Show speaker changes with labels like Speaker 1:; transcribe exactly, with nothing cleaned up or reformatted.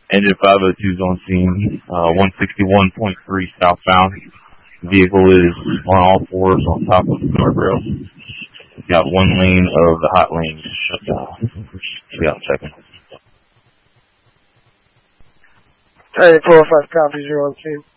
Speaker 1: Engine five oh two is on scene, uh, one sixty-one point three southbound. Vehicle is on all fours on top of the guardrails. We've got one lane of the hot lane shut down. We got checking.
Speaker 2: Hey, four oh five copies, you're on scene.